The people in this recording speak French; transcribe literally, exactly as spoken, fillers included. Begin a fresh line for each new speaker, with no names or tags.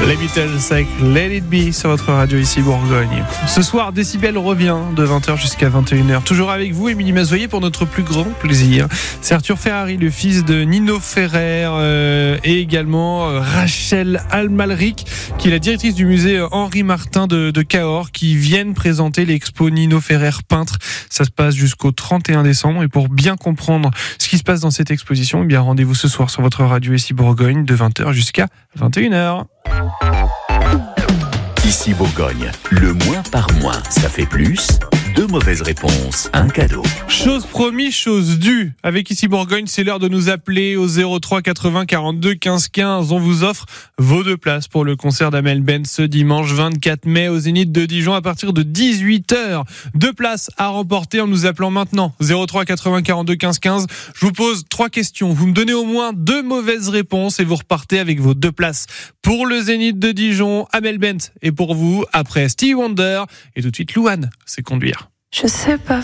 Les Beatles avec Let It Be sur votre radio ici Bourgogne. Ce soir, Décibel revient de vingt heures jusqu'à vingt et une heures. Toujours avec vous, Émilie Mazoyer, pour notre plus grand plaisir. C'est Arthur Ferrari, le fils de Nino Ferrer, euh, et également euh, Rachel Almalric, qui est la directrice du musée Henri Martin de, de Cahors, qui viennent présenter l'expo Nino Ferrer peintre. Ça se passe jusqu'au trente et un décembre. Et pour bien comprendre ce qui se passe dans cette exposition, eh bien rendez-vous ce soir sur votre radio ici Bourgogne de vingt heures jusqu'à vingt et une heures.
Ici Bourgogne, le moins par moins, ça fait plus. Deux mauvaises réponses, un cadeau.
Chose promis, chose due. Avec Ici Bourgogne, c'est l'heure de nous appeler au zéro trois quatre-vingts quarante-deux quinze quinze. On vous offre vos deux places pour le concert d'Amel Bent ce dimanche vingt-quatre mai au Zénith de Dijon à partir de dix-huit heures. Deux places à remporter en nous appelant maintenant. zéro trois quatre-vingts quarante-deux quinze quinze. Je vous pose trois questions. Vous me donnez au moins deux mauvaises réponses et vous repartez avec vos deux places pour le Zénith de Dijon. Amel Bent est pour vous après Stevie Wonder et tout de suite Louane, c'est conduire.
Je sais pas